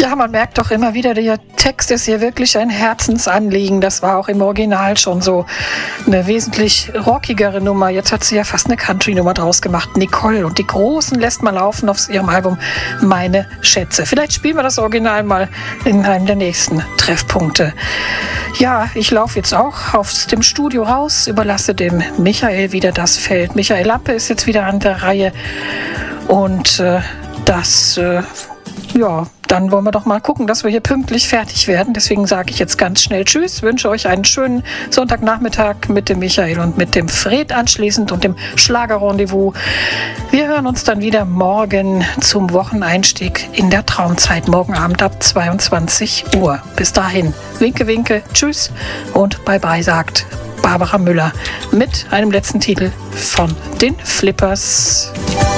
Ja, man merkt doch immer wieder, der Text ist hier wirklich ein Herzensanliegen. Das war auch im Original schon so eine wesentlich rockigere Nummer. Jetzt hat sie ja fast eine Country-Nummer draus gemacht. Nicole, und die Großen lässt mal laufen auf ihrem Album Meine Schätze. Vielleicht spielen wir das Original mal in einem der nächsten Treffpunkte. Ja, ich laufe jetzt auch aus dem Studio raus, überlasse dem Michael wieder das Feld. Michael Lampe ist jetzt wieder an der Reihe und dann wollen wir doch mal gucken, dass wir hier pünktlich fertig werden. Deswegen sage ich jetzt ganz schnell Tschüss, wünsche euch einen schönen Sonntagnachmittag mit dem Michael und mit dem Fred anschließend und dem Schlagerrendezvous. Wir hören uns dann wieder morgen zum Wocheneinstieg in der Traumzeit, morgen Abend ab 22 Uhr. Bis dahin, winke, winke, tschüss und bye bye, sagt Barbara Müller mit einem letzten Titel von den Flippers.